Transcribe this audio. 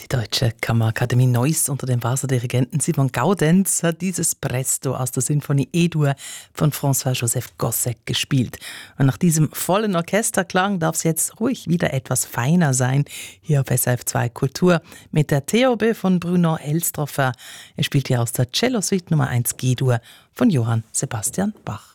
Deutsche Kammerakademie Neuss unter dem Wasserdirigenten Simon Gaudenz hat dieses Presto aus der Sinfonie E-Dur von François-Joseph Gossec gespielt. Und nach diesem vollen Orchesterklang darf es jetzt ruhig wieder etwas feiner sein, hier auf SRF2 Kultur mit der Theorbe von Bruno Elstroffer. Er spielt hier aus der Cello-Suite Nummer 1 G-Dur von Johann Sebastian Bach.